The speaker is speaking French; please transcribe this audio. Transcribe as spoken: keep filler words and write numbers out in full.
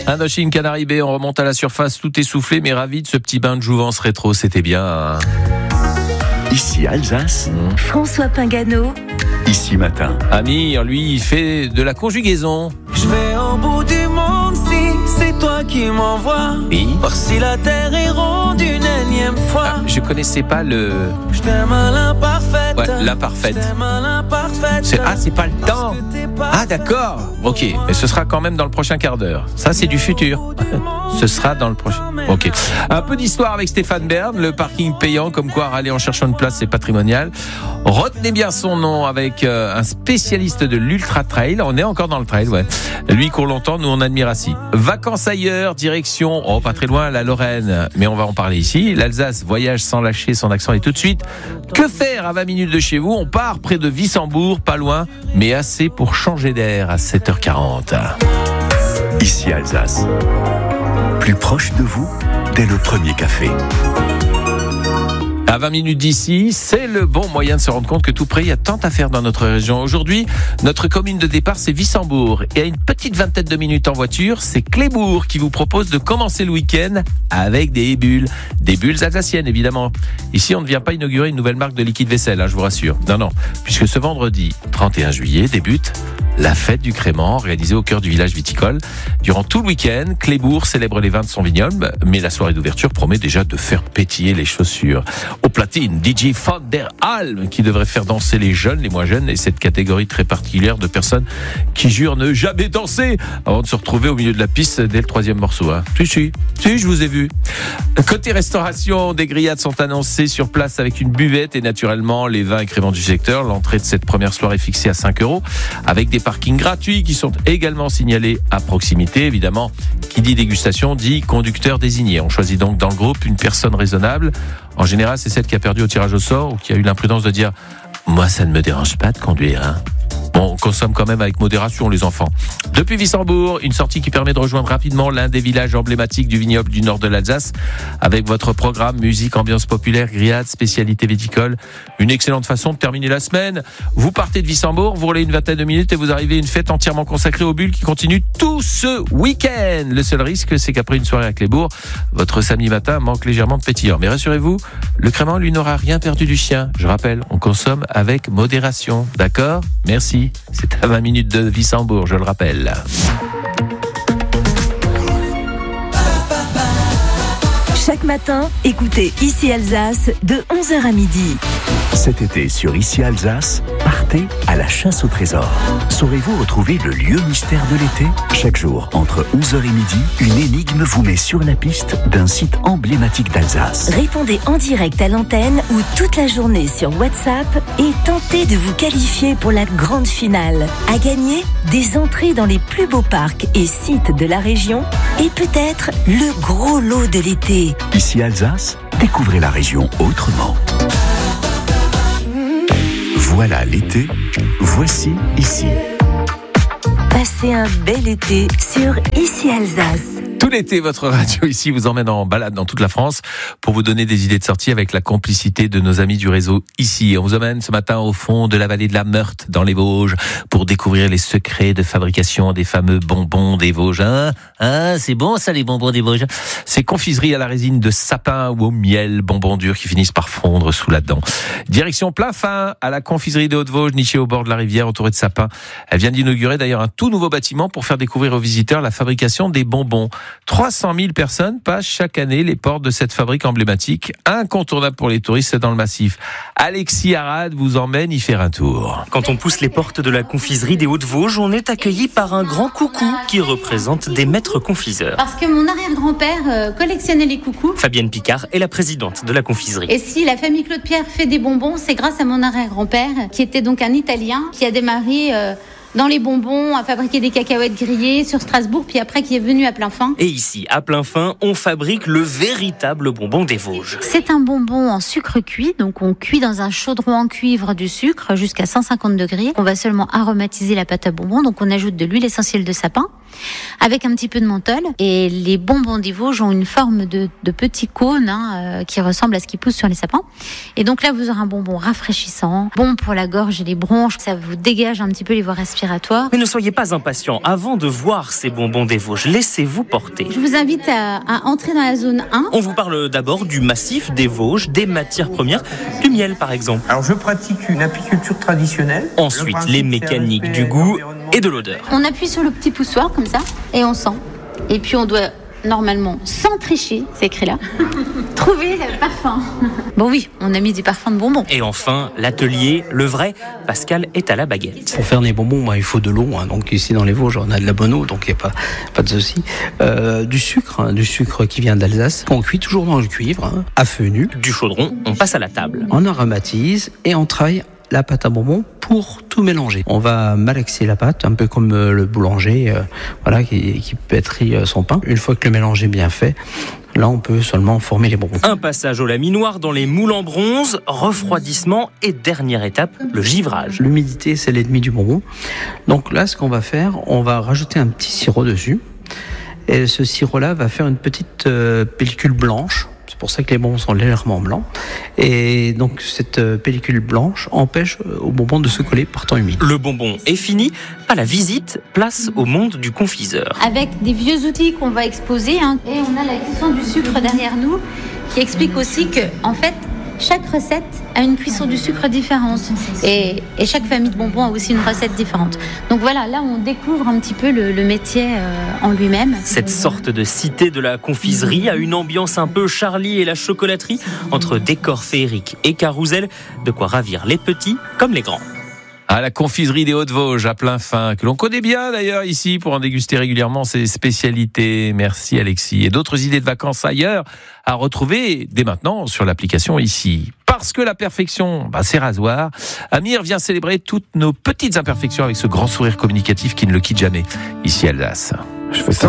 Indochine, Canaries-Bay, on remonte à la surface, tout essoufflé, mais ravi de ce petit bain de jouvence rétro, c'était bien. Ici Alsace, mmh. François Pingano. Ici Matin. Amir, lui, il fait de la conjugaison. Je vais au bout du monde si c'est toi qui m'envoies. Oui. Voir si la terre est ronde une énième fois. Ah, je connaissais pas le... Je t'aime à l'imparfaite. Ouais, l'imparfaite. Je t'aime à l'imparfaite. C'est... Ah, c'est pas le temps. Ah, d'accord. Ok, mais ce sera quand même dans le prochain quart d'heure. Ça, c'est du futur. Ce sera dans le prochain... Ok. Un peu d'histoire avec Stéphane Bern, le parking payant, comme quoi râler en cherchant une place, c'est patrimonial. Retenez bien son nom avec euh, un spécialiste de l'ultra trail. On est encore dans le trail, ouais. Lui court longtemps, nous on admire assis. Vacances ailleurs, direction, oh pas très loin, la Lorraine. Mais on va en parler ici. L'Alsace voyage sans lâcher son accent et tout de suite. Que faire à vingt minutes de chez vous? On part près de Wissembourg, pas loin, mais assez pour changer d'air à sept heures quarante. Ici Alsace. Plus proche de vous, dès le premier café. À vingt minutes d'ici, c'est le bon moyen de se rendre compte que tout près, il y a tant à faire dans notre région. Aujourd'hui, notre commune de départ, c'est Wissembourg. Et à une petite vingtaine de minutes en voiture, c'est Clébourg qui vous propose de commencer le week-end avec des bulles. Des bulles alsaciennes, évidemment. Ici, on ne vient pas inaugurer une nouvelle marque de liquide vaisselle, hein, je vous rassure. Non, non. Puisque ce vendredi trente et un juillet débute la fête du crément, organisée au cœur du village viticole. Durant tout le week-end, Clébourg célèbre les vins de son vignoble, mais la soirée d'ouverture promet déjà de faire pétiller les chaussures. Au platine, D J Van der Alm, qui devrait faire danser les jeunes, les moins jeunes, et cette catégorie très particulière de personnes qui jurent ne jamais danser avant de se retrouver au milieu de la piste dès le troisième morceau. Hein. Si, si, si, je vous ai vu. Côté restauration, des grillades sont annoncées sur place avec une buvette et naturellement les vins et créments du secteur. L'entrée de cette première soirée est fixée à cinq euros avec des parkings gratuits qui sont également signalés à proximité. Évidemment, qui dit dégustation dit conducteur désigné. On choisit donc dans le groupe une personne raisonnable. En général, c'est celle qui a perdu au tirage au sort ou qui a eu l'imprudence de dire « Moi, ça ne me dérange pas de conduire. Hein. » Bon, on consomme quand même avec modération, les enfants. Depuis Wissembourg, une sortie qui permet de rejoindre rapidement l'un des villages emblématiques du vignoble du nord de l'Alsace avec votre programme musique, ambiance populaire, grillade, spécialité viticole. Une excellente façon de terminer la semaine. Vous partez de Wissembourg, vous roulez une vingtaine de minutes et vous arrivez à une fête entièrement consacrée aux bulles qui continue tout ce week-end. Le seul risque, c'est qu'après une soirée à Clébourg, votre samedi matin manque légèrement de pétillant. Mais rassurez-vous, le crément, lui, n'aura rien perdu du chien. Je rappelle, on consomme avec modération. D'accord ? Merci. C'est à vingt minutes de Wissembourg, je le rappelle. Chaque matin, écoutez Ici Alsace de onze heures à midi. Cet été sur Ici Alsace, partez à la chasse au trésor. Saurez-vous retrouver le lieu mystère de l'été ? Chaque jour, entre onze heures et midi, une énigme vous met sur la piste d'un site emblématique d'Alsace. Répondez en direct à l'antenne ou toute la journée sur WhatsApp et tentez de vous qualifier pour la grande finale. À gagner, des entrées dans les plus beaux parcs et sites de la région et peut-être le gros lot de l'été. Ici Alsace, découvrez la région autrement. Voilà l'été, voici ici. Passez un bel été sur Ici Alsace. Tout l'été, votre radio ici vous emmène en balade dans toute la France pour vous donner des idées de sortie avec la complicité de nos amis du réseau ici. On vous emmène ce matin au fond de la vallée de la Meurthe, dans les Vosges, pour découvrir les secrets de fabrication des fameux bonbons des Vosges. Hein, hein, c'est bon ça, les bonbons des Vosges. Ces confiseries à la résine de sapin ou au miel, bonbons durs qui finissent par fondre sous la dent. Direction plein fin à la confiserie des Hauts-de-Vosges, nichée au bord de la rivière, entourée de sapins. Elle vient d'inaugurer d'ailleurs un tout nouveau bâtiment pour faire découvrir aux visiteurs la fabrication des bonbons. trois cent mille personnes passent chaque année les portes de cette fabrique emblématique, incontournable pour les touristes dans le massif. Alexis Arad vous emmène y faire un tour. Quand on pousse les portes de la confiserie des Hauts-de-Vosges, on est accueilli par un grand coucou qui représente des maîtres confiseurs. Parce que mon arrière-grand-père euh, collectionnait les coucous. Fabienne Picard est la présidente de la confiserie. Et si la famille Claude Pierre fait des bonbons, c'est grâce à mon arrière-grand-père, qui était donc un Italien, qui a démarré... Euh, dans les bonbons, à fabriquer des cacahuètes grillées sur Strasbourg, puis après qui est venu à Plein Fin. Et ici, à Plein Fin, on fabrique le véritable bonbon des Vosges. C'est un bonbon en sucre cuit, donc on cuit dans un chaudron en cuivre du sucre jusqu'à cent cinquante degrés. On va seulement aromatiser la pâte à bonbons, donc on ajoute de l'huile essentielle de sapin. avec un petit peu de menthol. Et les bonbons des Vosges ont une forme de, de petit cône hein, euh, qui ressemble à ce qui pousse sur les sapins. Et donc là, vous aurez un bonbon rafraîchissant, bon pour la gorge et les bronches. Ça vous dégage un petit peu les voies respiratoires. Mais ne soyez pas impatients. Avant de voir ces bonbons des Vosges, laissez-vous porter. Je vous invite à, à entrer dans la zone un. On vous parle d'abord du massif des Vosges, des matières premières, du miel par exemple. Alors je pratique une apiculture traditionnelle. Ensuite, les mécaniques du goût et de l'odeur. On appuie sur le petit poussoir comme ça et on sent. Et puis on doit normalement, sans tricher, c'est écrit là, trouver le parfum. Bon oui, on a mis du parfum de bonbons. Et enfin, l'atelier, le vrai, Pascal est à la baguette. Pour faire des bonbons, bah, il faut de l'eau. Hein. Donc ici dans les Vosges, on a de la bonne eau, donc il n'y a pas, pas de souci. Euh, du sucre, hein, du sucre qui vient d'Alsace, qu'on cuit toujours dans le cuivre, hein, à feu nu. Du chaudron, on passe à la table. On aromatise et on travaille la pâte à bonbons pour tout mélanger. On va malaxer la pâte, un peu comme euh, le boulanger euh, voilà, qui, qui pétrit euh, son pain. Une fois que le mélange est bien fait, là on peut seulement former les bonbons. Un passage au laminoir dans les moules en bronze, refroidissement et dernière étape, le givrage. L'humidité, c'est l'ennemi du bonbon. Donc là, ce qu'on va faire, on va rajouter un petit sirop dessus. Et ce sirop-là va faire une petite euh, pellicule blanche. C'est pour ça que les bonbons sont légèrement blancs. Et donc cette pellicule blanche empêche aux bonbons de se coller par temps humide. Le bonbon est fini. À la visite, place au monde du confiseur. Avec des vieux outils qu'on va exposer. Hein, et on a la cuisson du sucre derrière nous qui explique aussi que, en fait, chaque recette a une cuisson du sucre différente et, et chaque famille de bonbons a aussi une recette différente. Donc voilà, là on découvre un petit peu le, le métier euh, en lui-même. Cette sorte de cité de la confiserie a une ambiance un peu Charlie et la chocolaterie, entre décor féerique et carrousel, de quoi ravir les petits comme les grands. À la confiserie des Hauts-de-Vosges, à plein fin, que l'on connaît bien d'ailleurs ici pour en déguster régulièrement ses spécialités. Merci Alexis. Et d'autres idées de vacances ailleurs à retrouver dès maintenant sur l'application ici. Parce que la perfection, bah, c'est rasoir. Amir vient célébrer toutes nos petites imperfections avec ce grand sourire communicatif qui ne le quitte jamais. Ici Alsace. Je fais ça.